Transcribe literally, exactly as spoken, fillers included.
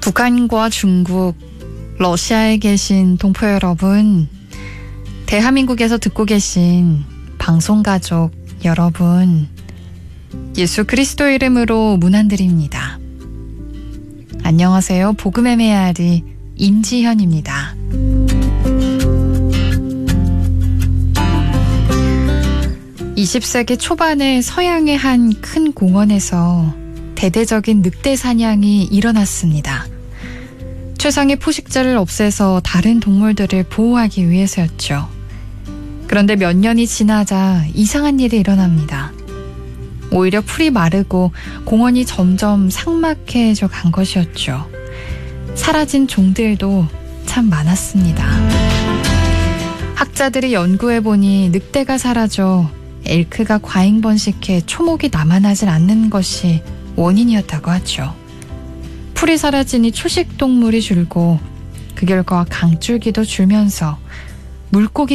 북한과 중국, 러시아에 계신 동포 여러분, 대한민국에서 듣고 계신 방송가족 여러분, 예수 그리스도 이름으로 문안드립니다. 안녕하세요. 복음의 메아리 임지현입니다. 이십 세기 초반에 서양의 한 큰 공원에서 대대적인 늑대 사냥이 일어났습니다. 최상의 포식자를 없애서 다른 동물들을 보호하기 위해서였죠. 그런데 몇 년이 지나자 이상한 일이 일어납니다. 오히려 풀이 마르고 공원이 점점 삭막해져 간 것이었죠. 사라진 종들도 참 많았습니다. 학자들이 연구해보니 늑대가 사라져 엘크가 과잉 번식해 초목이 남아나질 않는 것이 원인이었다고 하죠. 풀이 사라지니 초식동물이 줄고 그 결과 강줄기도 줄면서 물고기